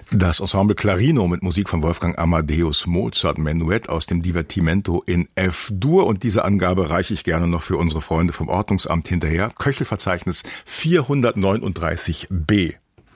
Das Ensemble Clarino mit Musik von Wolfgang Amadeus Mozart, Menuett aus dem Divertimento in F-Dur. Und diese Angabe reiche ich gerne noch für unsere Freunde vom Ordnungsamt hinterher. Köchelverzeichnis 439b.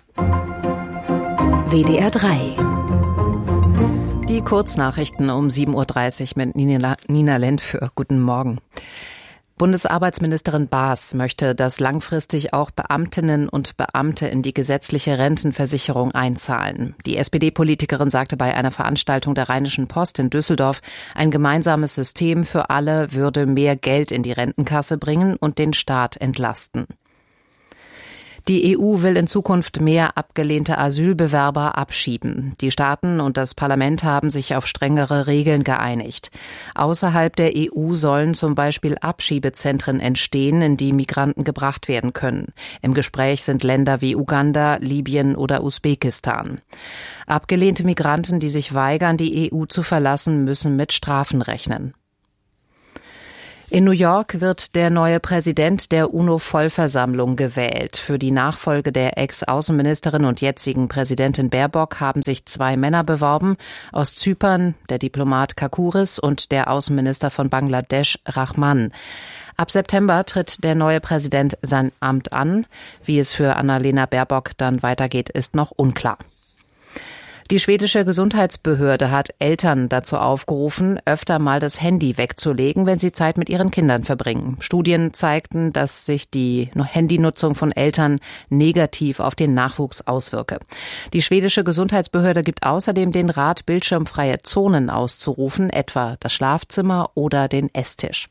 WDR 3. Die Kurznachrichten um 7.30 Uhr mit Nina Lentföhr. Guten Morgen. Bundesarbeitsministerin Baas möchte, dass langfristig auch Beamtinnen und Beamte in die gesetzliche Rentenversicherung einzahlen. Die SPD-Politikerin sagte bei einer Veranstaltung der Rheinischen Post in Düsseldorf, ein gemeinsames System für alle würde mehr Geld in die Rentenkasse bringen und den Staat entlasten. Die EU will in Zukunft mehr abgelehnte Asylbewerber abschieben. Die Staaten und das Parlament haben sich auf strengere Regeln geeinigt. Außerhalb der EU sollen zum Beispiel Abschiebezentren entstehen, in die Migranten gebracht werden können. Im Gespräch sind Länder wie Uganda, Libyen oder Usbekistan. Abgelehnte Migranten, die sich weigern, die EU zu verlassen, müssen mit Strafen rechnen. In New York wird der neue Präsident der UNO-Vollversammlung gewählt. Für die Nachfolge der Ex-Außenministerin und jetzigen Präsidentin Baerbock haben sich 2 Männer beworben. Aus Zypern der Diplomat Kakouris und der Außenminister von Bangladesch Rahman. Ab September tritt der neue Präsident sein Amt an. Wie es für Annalena Baerbock dann weitergeht, ist noch unklar. Die schwedische Gesundheitsbehörde hat Eltern dazu aufgerufen, öfter mal das Handy wegzulegen, wenn sie Zeit mit ihren Kindern verbringen. Studien zeigten, dass sich die Handynutzung von Eltern negativ auf den Nachwuchs auswirke. Die schwedische Gesundheitsbehörde gibt außerdem den Rat, bildschirmfreie Zonen auszurufen, etwa das Schlafzimmer oder den Esstisch.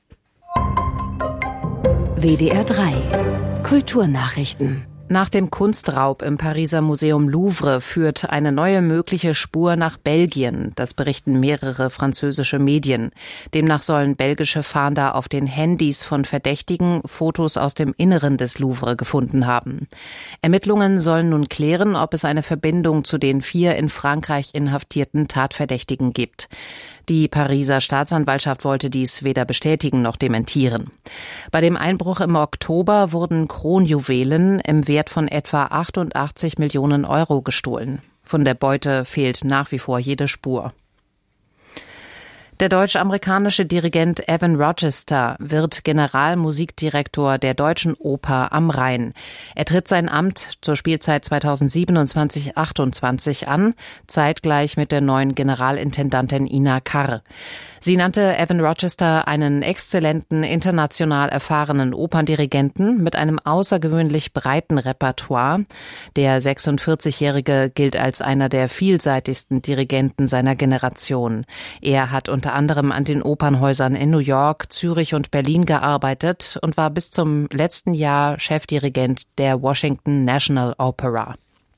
WDR 3. Kulturnachrichten. Nach dem Kunstraub im Pariser Museum Louvre führt eine neue mögliche Spur nach Belgien. Das berichten mehrere französische Medien. Demnach sollen belgische Fahnder auf den Handys von Verdächtigen Fotos aus dem Inneren des Louvre gefunden haben. Ermittlungen sollen nun klären, ob es eine Verbindung zu den 4 in Frankreich inhaftierten Tatverdächtigen gibt. Die Pariser Staatsanwaltschaft wollte dies weder bestätigen noch dementieren. Bei dem Einbruch im Oktober wurden Kronjuwelen im Wert von etwa 88 Millionen Euro gestohlen. Von der Beute fehlt nach wie vor jede Spur. Der deutsch-amerikanische Dirigent Evan Rochester wird Generalmusikdirektor der Deutschen Oper am Rhein. Er tritt sein Amt zur Spielzeit 2027/28 an, zeitgleich mit der neuen Generalintendantin Ina Karr. Sie nannte Evan Rochester einen exzellenten, international erfahrenen Operndirigenten mit einem außergewöhnlich breiten Repertoire. Der 46-Jährige gilt als einer der vielseitigsten Dirigenten seiner Generation. Er hat unter anderem an den Opernhäusern in New York, Zürich und Berlin gearbeitet und war bis zum letzten Jahr Chefdirigent der Washington National Opera.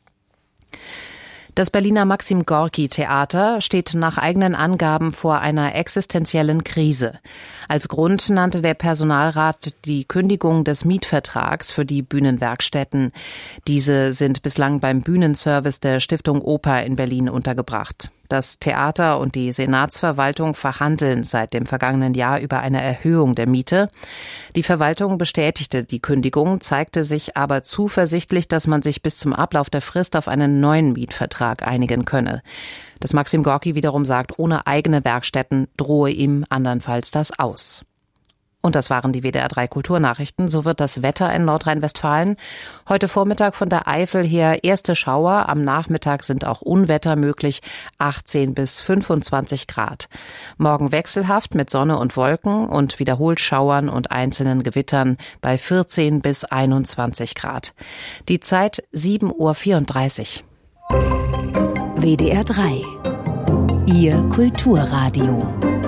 Das Berliner Maxim-Gorki-Theater steht nach eigenen Angaben vor einer existenziellen Krise. Als Grund nannte der Personalrat die Kündigung des Mietvertrags für die Bühnenwerkstätten. Diese sind bislang beim Bühnenservice der Stiftung Oper in Berlin untergebracht. Das Theater und die Senatsverwaltung verhandeln seit dem vergangenen Jahr über eine Erhöhung der Miete. Die Verwaltung bestätigte die Kündigung, zeigte sich aber zuversichtlich, dass man sich bis zum Ablauf der Frist auf einen neuen Mietvertrag einigen könne. Das Maxim Gorki wiederum sagt, ohne eigene Werkstätten drohe ihm andernfalls das aus. Und das waren die WDR 3 Kulturnachrichten. So wird das Wetter in Nordrhein-Westfalen. Heute Vormittag von der Eifel her erste Schauer. Am Nachmittag sind auch Unwetter möglich, 18 bis 25 Grad. Morgen wechselhaft mit Sonne und Wolken und wiederholt Schauern und einzelnen Gewittern bei 14 bis 21 Grad. Die Zeit 7:34 Uhr. WDR 3. Ihr Kulturradio.